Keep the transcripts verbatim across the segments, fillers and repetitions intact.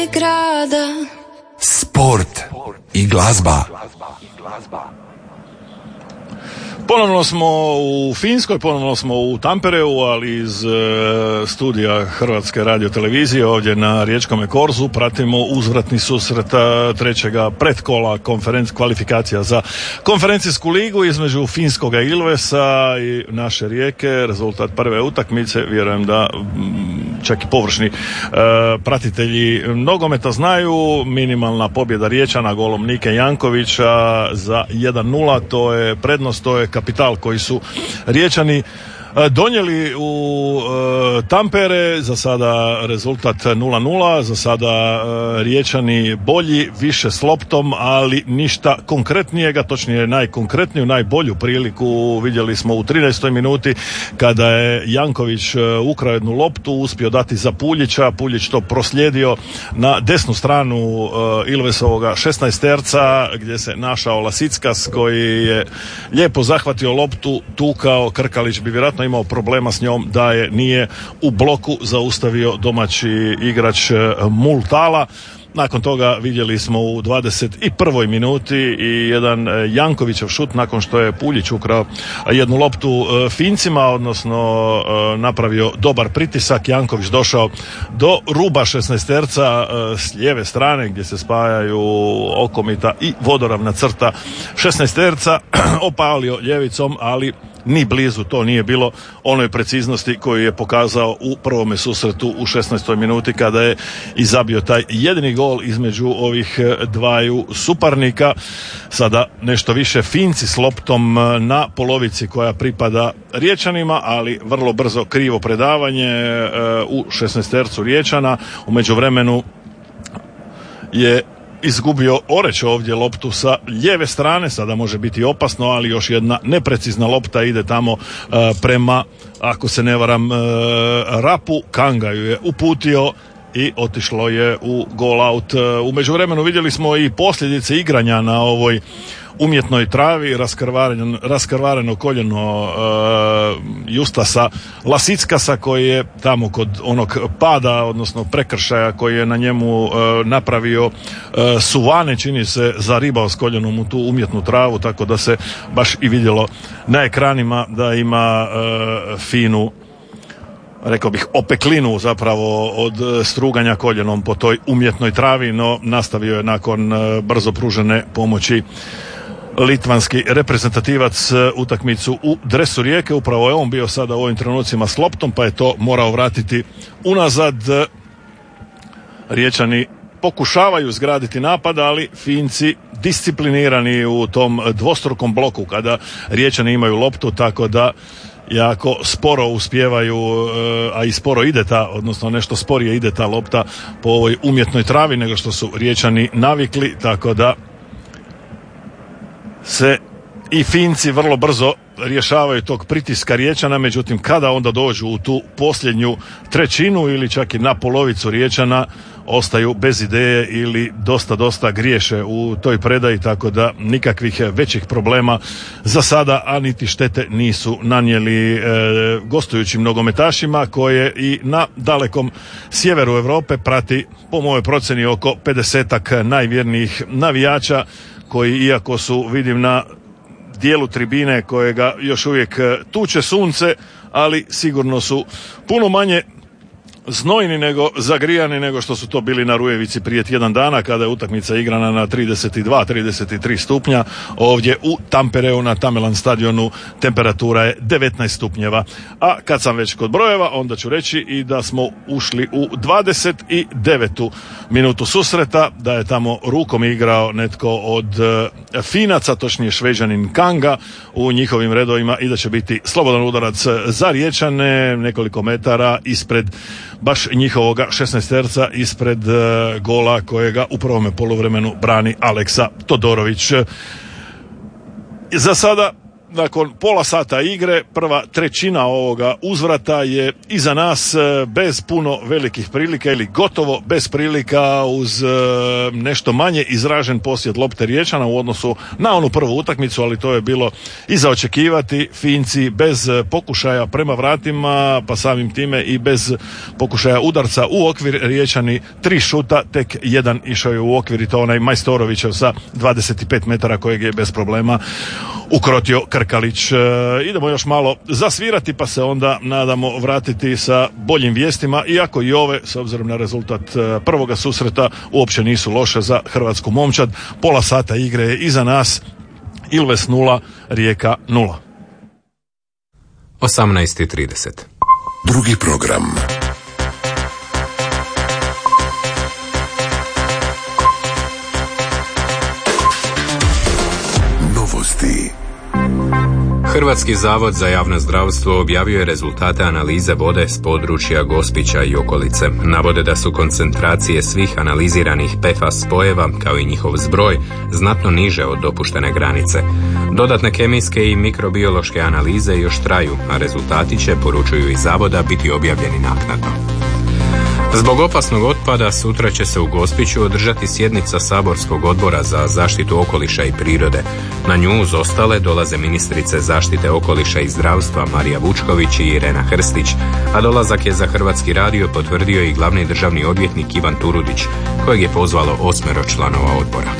grada. Sport i glazba. Ponovno smo u Finskoj, ponovno smo u Tampereu, ali iz e, studija Hrvatske radiotelevizije ovdje na Riječkome korzu pratimo uzvratni susret trećega pretkola konferenc, kvalifikacija za konferencijsku ligu između finskoga Ilvesa i naše Rijeke. Rezultat prve utakmice, vjerujem da čak i površni e, pratitelji nogometa znaju. Minimalna pobjeda Riječana golom Nike Jankovića za jedan nula, to je prednost, to je kapital koji su Riječani donijeli u e, Tampere. Za sada rezultat nula nula, za sada e, Riječani bolji, više s loptom, ali ništa konkretnijega, točnije najkonkretniju, najbolju priliku vidjeli smo u trinaestoj minuti kada je Janković e, ukrao jednu loptu, uspio dati za Puljića, Puljić to proslijedio na desnu stranu e, Ilvesovoga šesnaesterca gdje se našao Lasickas koji je lijepo zahvatio loptu, tukao, Krkalić bi vjerojatno imao problema s njom da je nije u bloku zaustavio domaći igrač Multala. Nakon toga vidjeli smo u dvadeset prvoj minuti i jedan Jankovićev šut nakon što je Puljić ukrao jednu loptu Fincima, odnosno napravio dobar pritisak. Janković došao do ruba šesnaesterca s lijeve strane gdje se spajaju okomita i vodoravna crta šesnaesterca, opalio ljevicom, ali ni blizu to nije bilo onoj preciznosti koju je pokazao u prvome susretu u šesnaestoj minuti kada je i zabio taj jedini gol između ovih dvaju suparnika. Sada nešto više Finci s loptom na polovici koja pripada Riječanima, ali vrlo brzo krivo predavanje u šesnaestercu Riječana. U međuvremenu je izgubio Oreć ovdje loptu sa lijeve strane, sada može biti opasno, ali još jedna neprecizna lopta ide tamo uh, prema, ako se ne varam, uh, Rapu. Kanga ju je uputio i otišlo je u goal out. U međuvremenu vidjeli smo i posljedice igranja na ovoj umjetnoj travi, raskrvareno, raskrvareno koljeno uh, Justasa Lasickasa koji je tamo kod onog pada, odnosno prekršaja koji je na njemu uh, napravio uh, Suvane, čini se, zaribao s koljenom u tu umjetnu travu, tako da se baš i vidjelo na ekranima da ima uh, finu, rekao bih, opeklinu zapravo od struganja koljenom po toj umjetnoj travi, no nastavio je nakon uh, brzo pružene pomoći litvanski reprezentativac utakmicu u dresu Rijeke. Upravo je on bio sada u ovim trenucima s loptom, pa je to morao vratiti unazad. Riječani pokušavaju zgraditi napad, ali Finci disciplinirani u tom dvostrukom bloku kada Riječani imaju loptu, tako da jako sporo uspijevaju, a i sporo ide ta, odnosno nešto sporije ide ta lopta po ovoj umjetnoj travi nego što su Riječani navikli, tako da se i Finci vrlo brzo rješavaju tog pritiska Riječana. Međutim, kada onda dođu u tu posljednju trećinu ili čak i na polovicu Riječana, ostaju bez ideje ili dosta, dosta griješe u toj predaji, tako da nikakvih većih problema za sada, a niti štete nisu nanijeli e, gostujućim nogometašima koje i na dalekom sjeveru Europe prati, po mojoj procjeni, oko pedesetak najvjernijih navijača koji, iako su, vidim, na dijelu tribine kojega još uvijek tuče sunce, ali sigurno su puno manje znojni nego zagrijani nego što su to bili na Rujevici prije tjedan dana kada je utakmica igrana na trideset dva trideset tri stupnja. Ovdje u Tampereu na Tamelan stadionu temperatura je devetnaest stupnjeva. A kad sam već kod brojeva, onda ću reći i da smo ušli u dvadeset devetu minutu susreta, da je tamo rukom igrao netko od uh, Finaca, točnije Šveđanin Kanga u njihovim redovima, i da će biti slobodan udarac za Riječane nekoliko metara ispred baš njihovoga šesnaesterca, ispred uh, gola kojega u prvome poluvremenu brani Aleksa Todorović. Za sada nakon pola sata igre, prva trećina ovoga uzvrata je iza nas bez puno velikih prilika ili gotovo bez prilika uz nešto manje izražen posjed lopte Riječana u odnosu na onu prvu utakmicu, ali to je bilo i za očekivati. Finci bez pokušaja prema vratima, pa samim time i bez pokušaja udarca u okvir, Riječani tri šuta, tek jedan išao je u okvir i to onaj Majstorovićev sa dvadeset pet metara kojeg je bez problema ukrotio Krkalić. E, idemo još malo zasvirati pa se onda nadamo vratiti sa boljim vijestima, iako i ove s obzirom na rezultat prvoga susreta uopće nisu loše za hrvatsku momčad. Pola sata igre je iza nas. Ilves nula, Rijeka nula. osamnaest i trideset. Drugi program. Novosti. Hrvatski zavod za javno zdravstvo objavio je rezultate analize vode s područja Gospića i okolice. Navode da su koncentracije svih analiziranih P F A S spojeva, kao i njihov zbroj, znatno niže od dopuštene granice. Dodatne kemijske i mikrobiološke analize još traju, a rezultati će, poručuju iz zavoda, biti objavljeni naknadno. Zbog opasnog otpada sutra će se u Gospiću održati sjednica Saborskog odbora za zaštitu okoliša i prirode. Na nju uz ostale dolaze ministrice zaštite okoliša i zdravstva Marija Vučković i Irena Hrstić, a dolazak je za Hrvatski radio potvrdio i glavni državni odvjetnik Ivan Turudić, kojeg je pozvalo osmero članova odbora.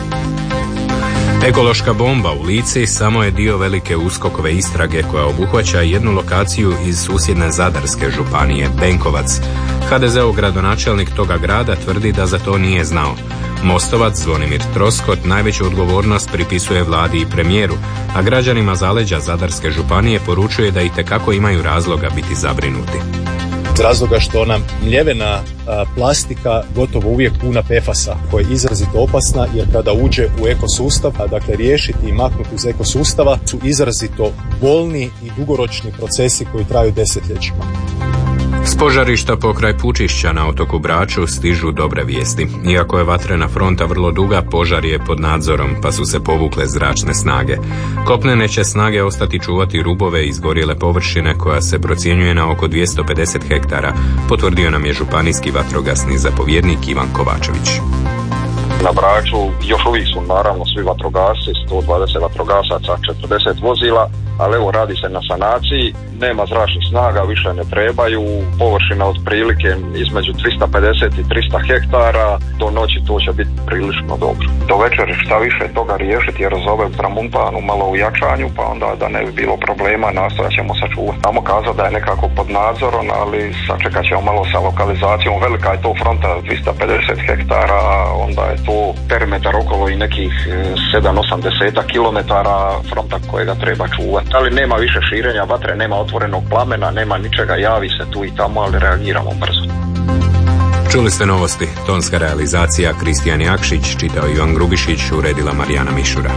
Ekološka bomba u Lici samo je dio velike uskokove istrage koja obuhvaća jednu lokaciju iz susjedne Zadarske županije, Benkovac. ha de zeov gradonačelnik toga grada tvrdi da za to nije znao. Mostovac Zvonimir Troskot najveću odgovornost pripisuje vladi i premijeru, a građanima zaleđa Zadarske županije poručuje da itekako imaju razloga biti zabrinuti. Iz razloga što ona mljevena a, plastika gotovo uvijek puna P F A S-a, koja je izrazito opasna jer kada uđe u ekosustav, a dakle riješiti i maknuti iz ekosustava su izrazito bolni i dugoročni procesi koji traju desetljećima. S požarišta pokraj Pučišća na otoku Braču stižu dobre vijesti. Iako je vatrena fronta vrlo duga, požar je pod nadzorom, pa su se povukle zračne snage. Kopnene će snage ostati čuvati rubove izgorjele površine koja se procjenjuje na oko dvjesto pedeset hektara, potvrdio nam je županijski vatrogasni zapovjednik Ivan Kovačević. Na Braču još uvijek su naravno svi vatrogasci, sto dvadeset vatrogasaca, četrdeset vozila, ali evo radi se na sanaciji, nema zračnih snaga, više ne trebaju, površina otprilike između tristo pedeset i tristo hektara, do noći to će biti prilično dobro. Do večeri šta više toga riješiti jer zove tramuntanu malo u jačanju, pa onda da ne bi bilo problema nastojat ćemo sačuvati. Samo kazati da je nekako pod nadzorom, ali sačekat ćemo malo sa lokalizacijom, velika je to fronta dvjesto pedeset hektara, onda je to perimetar okolo i nekih sedam do osam kilometara fronta kojega treba čuvati. Ali nema više širenja vatre, nema otvorenog plamena, nema ničega, javi se tu i tamo, ali reagiramo brzo. Čuli ste novosti. Tonska realizacija Kristijan Jakšić, čitao Ivan Grubišić, uredila Marijana Mišura.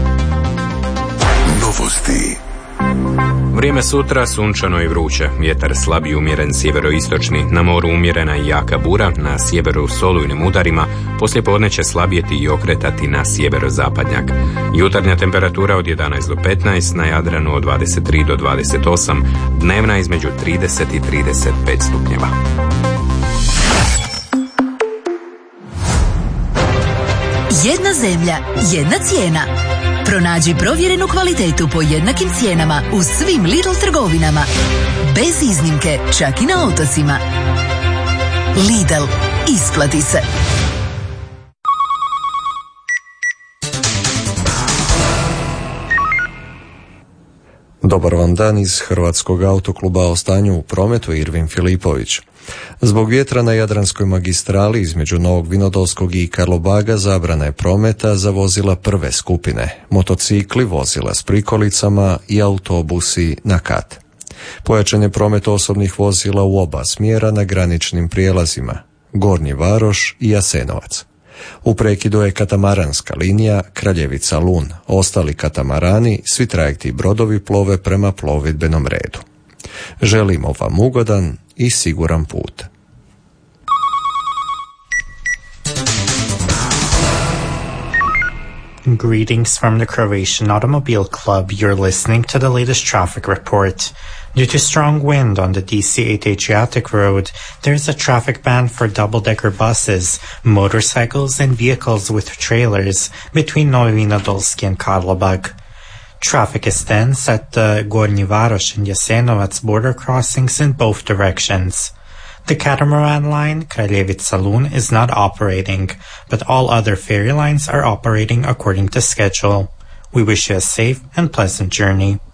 Novosti. Vrijeme sutra sunčano i vruće, vjetar slab i umjeren sjeveroistočni, na moru umjerena i jaka bura, na sjeveru s olujnim udarima, poslije podne će slabjeti i okretati na sjeverozapadnjak. Jutarnja temperatura od jedanaest do petnaest, na Jadranu od dvadeset tri do dvadeset osam, dnevna između trideset i trideset pet stupnjeva. Jedna zemlja, jedna cijena. Pronađi provjerenu kvalitetu po jednakim cijenama u svim Lidl trgovinama. Bez iznimke, čak i na otocima. Lidl, isplati se. Dobar vam dan iz Hrvatskog autokluba. O stanju u prometu Irvin Filipović. Zbog vjetra na Jadranskoj magistrali između Novog Vinodolskog i Karlobaga zabrana je prometa za vozila prve skupine, motocikli, vozila s prikolicama i autobusi na kat. Pojačan je promet osobnih vozila u oba smjera na graničnim prijelazima, Gornji Varoš i Jasenovac. U prekidu je katamaranska linija Kraljevica-Lun. Ostali katamarani, svi trajekti i brodovi plove prema plovidbenom redu. Želimo vam ugodan i siguran put. Greetings from the Croatian Automobile Club. You're listening to the latest traffic report. Due to strong wind on the D C eight Adriatic Road, there's a traffic ban for double-decker buses, motorcycles, and vehicles with trailers between Novi Vinodolski and Karlobag. Traffic is dense at the Gornji Varoš and Jasenovac border crossings in both directions. The Catamaran line, Kraljevica Lun, is not operating, but all other ferry lines are operating according to schedule. We wish you a safe and pleasant journey.